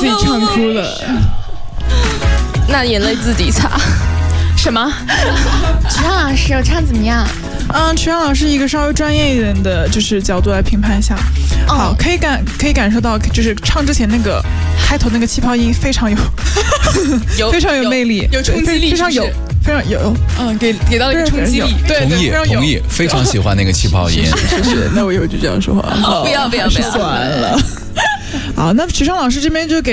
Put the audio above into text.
自己唱哭了。 那眼泪自己擦。 什么？ 曲阳老师，我唱怎么样？ 曲阳老师一个稍微专业一点的就是角度来评判一下。好，可以感受到，就是唱之前那个开头那个气泡音非常非常有魅力， 有冲击力， 非常有。 给到了一个冲击力， 对，同意，非常喜欢那个气泡音。 是，那我以后就这样说话。 不要， 算了。好，那曲昌老师这边就给